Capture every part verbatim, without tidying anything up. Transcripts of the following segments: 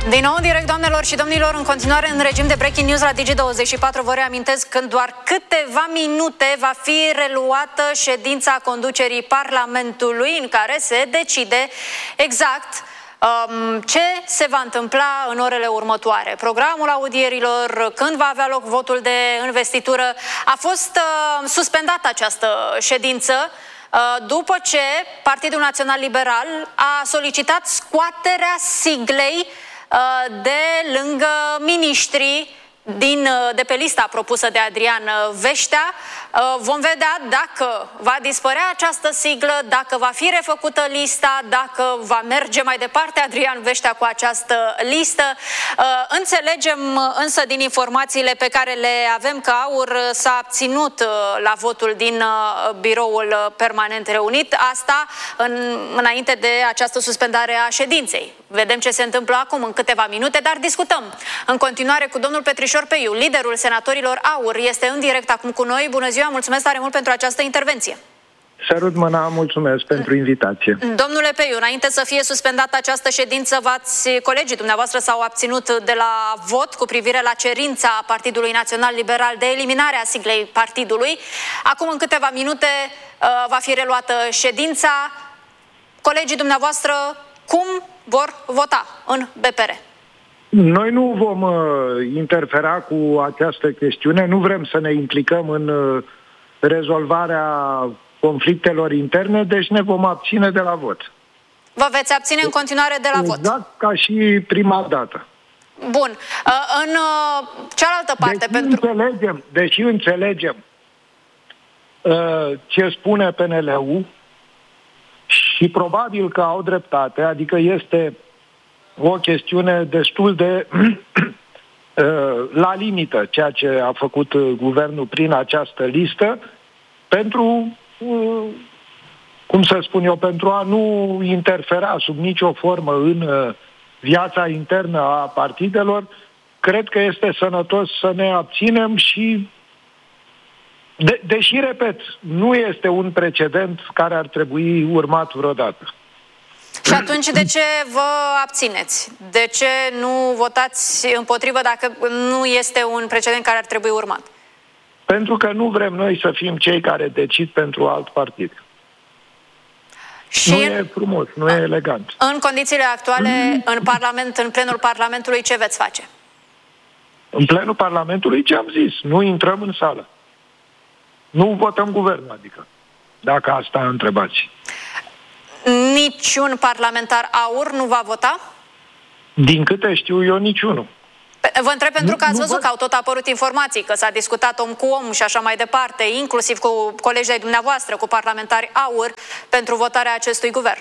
Din nou, direct, doamnelor și domnilor, în continuare în regim de breaking news la Digi douăzeci și patru, vă reamintesc că în doar câteva minute va fi reluată ședința conducerii Parlamentului, în care se decide exact um, ce se va întâmpla în orele următoare. Programul audierilor, când va avea loc votul de investitură. A fost uh, suspendată această ședință după ce Partidul Național Liberal a solicitat scoaterea siglei de lângă miniștrii din, de pe lista propusă de Adrian Veștea. Vom vedea dacă va dispărea această siglă, dacă va fi refăcută lista, dacă va merge mai departe Adrian Veștea cu această listă. Înțelegem însă din informațiile pe care le avem că AUR s-a abținut la votul din biroul permanent reunit, asta în, înainte de această suspendare a ședinței. Vedem ce se întâmplă acum în câteva minute, dar discutăm în continuare cu domnul Petrișor Peiu, liderul senatorilor AUR. Este în direct acum cu noi. Bună ziua, mulțumesc tare mult pentru această intervenție. Sărut mâna, mulțumesc pentru invitație. Domnule Peiu, înainte să fie suspendată această ședință, v-ați, colegii dumneavoastră s-au abținut de la vot cu privire la cerința Partidului Național Liberal de eliminarea siglei partidului. Acum, în câteva minute, va fi reluată ședința. Colegii dumneavoastră cum vor vota în B P R? Noi nu vom uh, interfera cu această chestiune, nu vrem să ne implicăm în uh, rezolvarea conflictelor interne, deci ne vom abține de la vot. Vă veți abține în continuare de la exact vot? Exact ca și prima dată. Bun. Uh, în uh, cealaltă parte... Deși pentru... înțelegem, deși înțelegem uh, ce spune P N L-ul și probabil că au dreptate, adică este o chestiune destul de la limită, ceea ce a făcut guvernul prin această listă, pentru, cum să spun eu, pentru a nu interfera sub nicio formă în viața internă a partidelor. Cred că este sănătos să ne abținem și, de, deși, repet, nu este un precedent care ar trebui urmat vreodată. Și atunci de ce vă abțineți? De ce nu votați împotrivă dacă nu este un precedent care ar trebui urmat? Pentru că nu vrem noi să fim cei care decid pentru alt partid. Și nu e frumos, nu e elegant. În condițiile actuale, în Parlament, în plenul Parlamentului, ce veți face? În plenul Parlamentului, ce am zis? Nu intrăm în sală. Nu votăm guvernul, adică, dacă asta întrebați. Niciun parlamentar AUR nu va vota? Din câte știu eu, niciunul. Vă întreb pentru nu, că ați văzut văd. că au tot apărut informații, că s-a discutat om cu om și așa mai departe, inclusiv cu colegii ai dumneavoastră, cu parlamentari AUR, pentru votarea acestui guvern.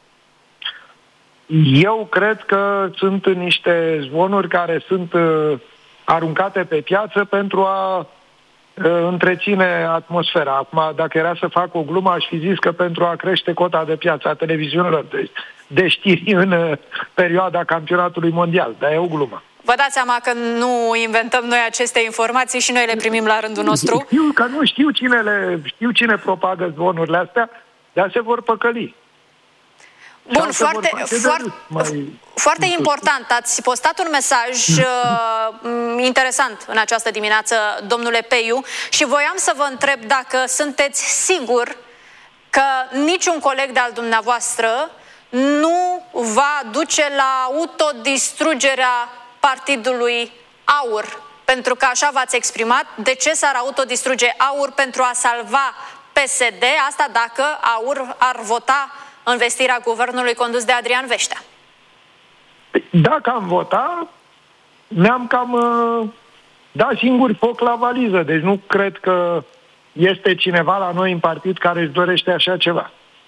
Eu cred că sunt niște zvonuri care sunt uh, aruncate pe piață pentru a întreține atmosfera. Acum, dacă era să fac o glumă, aș fi zis că pentru a crește cota de piață a televiziunilor de, de știri în uh, perioada campionatului mondial. Dar e o glumă. Vă dați seama că nu inventăm noi aceste informații și noi le primim la rândul nostru? Știu că nu știu cine, le, știu cine propagă zvonurile astea, dar se vor păcăli. Bun, foarte, foarte, mai... foarte important. Ați postat un mesaj uh, interesant în această dimineață, domnule Peiu, și voiam să vă întreb dacă sunteți sigur că niciun coleg de-al dumneavoastră nu va duce la autodistrugerea partidului AUR, pentru că așa v-ați exprimat. De ce s-ar autodistruge AUR? Pentru a salva P S D, asta dacă AUR ar vota învestirea guvernului condus de Adrian Veștea. Dacă am votat, ne-am cam uh, dat singuri foc la valiză. Deci nu cred că este cineva la noi în partid care își dorește așa ceva.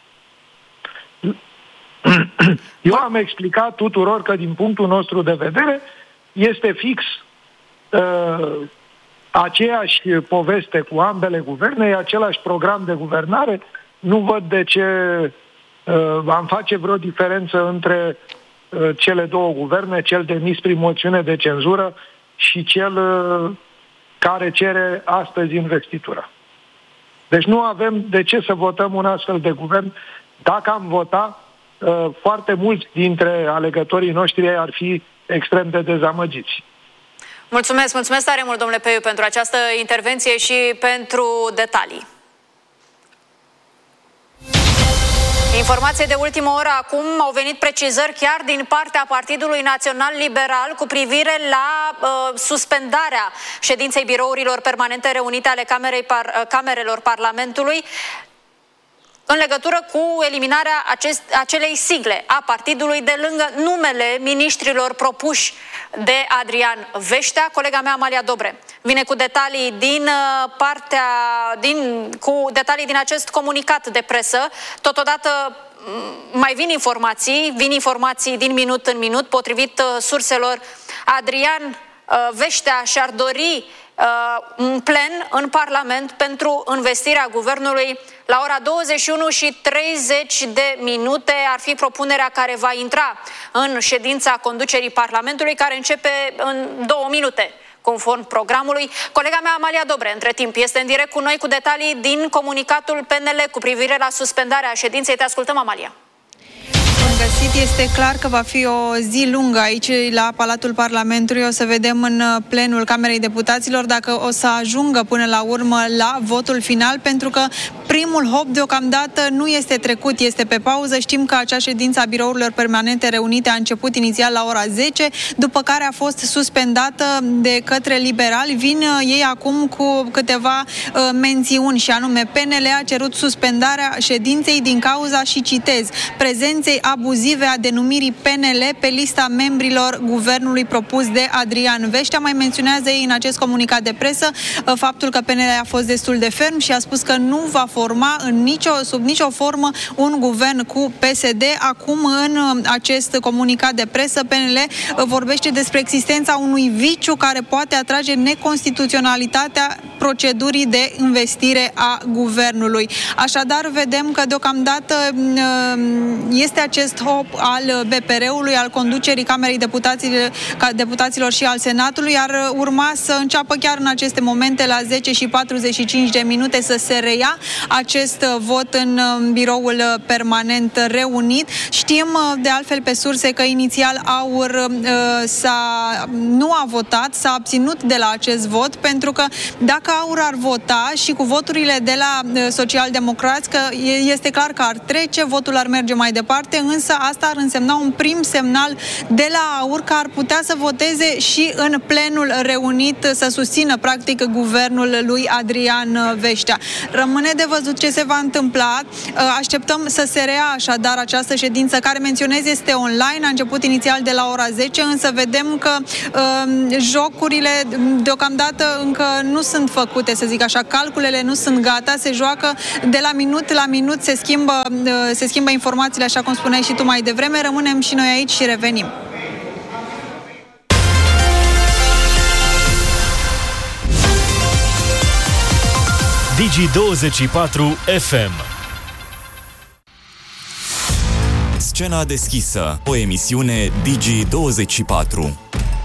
Eu am explicat tuturor că din punctul nostru de vedere este fix uh, aceeași poveste cu ambele guverne, e același program de guvernare. Nu văd de ce uh, am face vreo diferență între uh, cele două guverne, cel demis prin moțiune de cenzură și cel uh, care cere astăzi investitura. Deci nu avem de ce să votăm un astfel de guvern. Dacă am votat, uh, foarte mulți dintre alegătorii noștri ar fi extrem de dezamăgiți. Mulțumesc, mulțumesc tare mult, domnule Peiu, pentru această intervenție și pentru detalii. Informație de ultimă oră acum, au venit precizări chiar din partea Partidului Național Liberal cu privire la uh, suspendarea ședinței birourilor permanente reunite ale Camerei par, Camerelor Parlamentului în legătură cu eliminarea acest, acelei sigle a partidului de lângă numele miniștrilor propuși de Adrian Veștea. Colega mea, Amalia Dobre, vine cu detalii din partea, din, cu detalii din acest comunicat de presă. Totodată mai vin informații, vin informații din minut în minut, potrivit surselor. Adrian Veștea și-ar dori un plen în Parlament pentru învestirea guvernului la ora douăzeci și unu și treizeci de minute. Ar fi propunerea care va intra în ședința conducerii Parlamentului, care începe în două minute, conform programului. Colega mea, Amalia Dobre, între timp, este în direct cu noi cu detalii din comunicatul P N L cu privire la suspendarea ședinței. Te ascultăm, Amalia. Găsit, este clar că va fi o zi lungă aici la Palatul Parlamentului. O să vedem în plenul Camerei Deputaților dacă o să ajungă până la urmă la votul final, pentru că primul hop deocamdată nu este trecut, este pe pauză. Știm că acea ședință a birourilor permanente reunite a început inițial la ora zece, după care a fost suspendată de către liberali. Vin ei acum cu câteva uh, mențiuni, și anume P N L a cerut suspendarea ședinței din cauza, și citez, prezenței abuzive a denumirii P N L pe lista membrilor guvernului propus de Adrian Veștea. Mai menționează ei în acest comunicat de presă faptul că P N L a fost destul de ferm și a spus că nu va forma în nicio, sub nicio formă un guvern cu P S D. Acum, în acest comunicat de presă, P N L vorbește despre existența unui viciu care poate atrage neconstituționalitatea procedurii de investire a guvernului. Așadar, vedem că deocamdată este acest hop al B P R-ului, al conducerii Camerei Deputaților și al Senatului, ar urma să înceapă chiar în aceste momente, la zece și patruzeci și cinci de minute, să se reia acest vot în biroul permanent reunit. Știm de altfel pe surse că inițial AUR s-a, nu a votat, s-a abținut de la acest vot, pentru că dacă AUR ar vota și cu voturile de la socialdemocrați, că este clar că ar trece, votul ar merge mai departe, însă asta ar însemna un prim semnal de la AUR că ar putea să voteze și în plenul reunit, să susțină practic guvernul lui Adrian Veștea. Rămâne de văzut ce se va întâmpla. Așteptăm să se rea așadar această ședință, care, menționez, este online, a început inițial de la ora zece, însă vedem că uh, jocurile deocamdată încă nu sunt făcute, să zic așa, calculele nu sunt gata, se joacă de la minut la minut, se schimbă, uh, se schimbă informațiile, așa cum spuneai și tu mai devreme. Rămânem și noi aici și revenim. Digi douăzeci și patru F M. Scena deschisă, o emisiune Digi douăzeci și patru.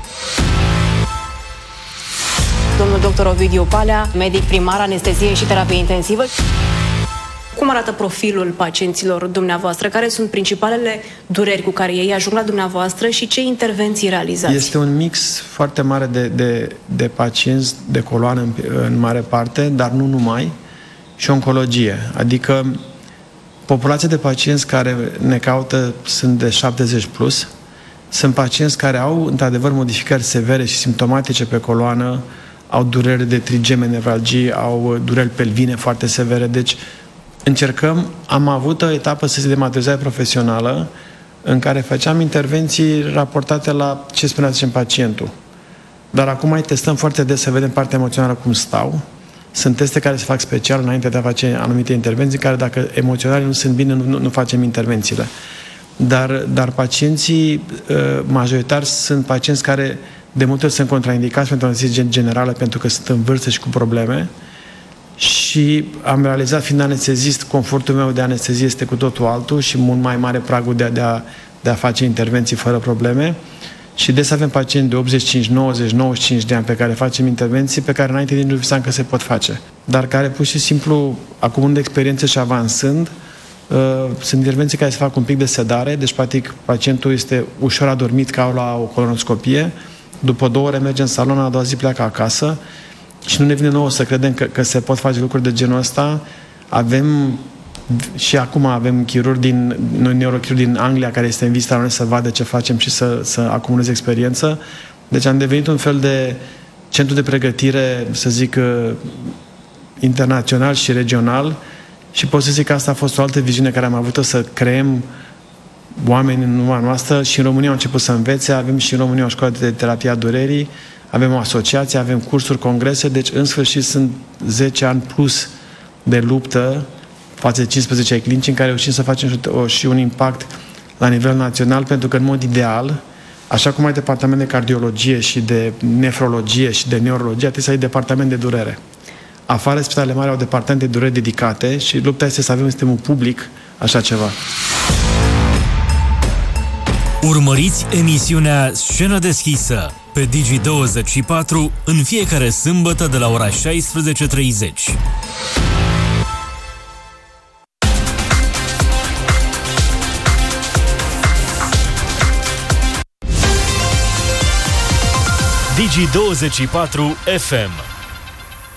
Domnul doctor Ovidiu Palea, medic primar, anestezie și terapie intensivă. Cum arată profilul pacienților dumneavoastră? Care sunt principalele dureri cu care ei ajung la dumneavoastră și ce intervenții realizați? Este un mix foarte mare de, de, de pacienți de coloană în, în mare parte, dar nu numai, și oncologie. Adică populația de pacienți care ne caută sunt de șaptezeci plus. Sunt pacienți care au, într-adevăr, modificări severe și simptomatice pe coloană, au dureri de trigeme, nevralgii, au dureri pelvine foarte severe. Deci încercăm, am avut o etapă să se dematizare profesională în care făceam intervenții raportate la ce spunea, zicem, pacientul. Dar acum mai testăm foarte des să vedem partea emoțională cum stau. Sunt teste care se fac special înainte de a face anumite intervenții, care dacă emoționale nu sunt bine, nu, nu facem intervențiile. Dar, dar pacienții majoritari sunt pacienți care de multe ori sunt contraindicați pentru anestezie generală, pentru că sunt în vârstă și cu probleme. Și am realizat, fiind anestezist, confortul meu de anestezie este cu totul altul și mult mai mare pragul de a, de a, de a face intervenții fără probleme. Și des avem pacienți de optzeci și cinci, nouăzeci, nouăzeci și cinci de ani pe care facem intervenții pe care înainte nici nu visam că se pot face. Dar care pur și simplu, acumulând experiență și avansând, Sunt intervenții care se fac un pic de sedare, deci practic pacientul este ușor adormit ca la o colonoscopie. După două ore merge în salon, a doua zi pleacă acasă și nu ne vine nouă să credem că, că se pot face lucruri de genul ăsta. Avem și acum avem chirurgi din, noi neurochirurgi din Anglia care este în vizită la noi să vadă ce facem și să, să acumuleze experiență. Deci am devenit un fel de centru de pregătire, să zic, internațional și regional și pot să zic că asta a fost o altă viziune care am avut-o, să creăm oameni în urma noastră și în România au început să învețe, avem și în România o școală de terapie a durerii, avem o asociație, avem cursuri, congrese, deci în sfârșit sunt zece ani plus de luptă față de cincisprezece ai clinici în care reușim să facem și un impact la nivel național, pentru că în mod ideal, așa cum ai departament de cardiologie și de nefrologie și de neurologie, trebuie să ai departament de durere. Afară, spitalele mari au departamente de durere dedicate și lupta este să avem în sistemul public așa ceva. Urmăriți emisiunea Scenă deschisă pe Digi douăzeci și patru în fiecare sâmbătă de la ora șaisprezece treizeci. Digi douăzeci și patru F M